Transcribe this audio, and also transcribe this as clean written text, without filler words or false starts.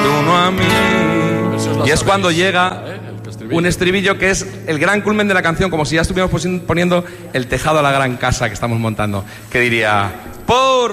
de uno a mí. Y es cuando llega un estribillo que es el gran culmen de la canción, como si ya estuviéramos poniendo el tejado a la gran casa que estamos montando, que diría: por